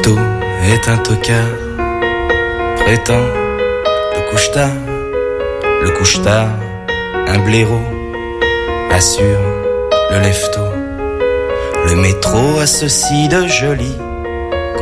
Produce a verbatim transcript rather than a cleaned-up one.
lefto est un tocard, prétend le couche-tard, le couche-tard, un blaireau, assure le lefto. Le métro a ceci de joli